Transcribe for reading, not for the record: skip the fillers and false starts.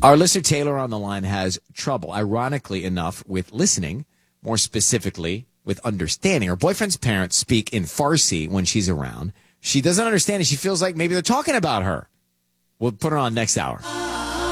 Our listener Taylor on the line has trouble, ironically enough, with listening, more specifically with understanding. Her boyfriend's parents speak in Farsi when she's around. She doesn't understand it. She feels like maybe they're talking about her. We'll put her on next hour.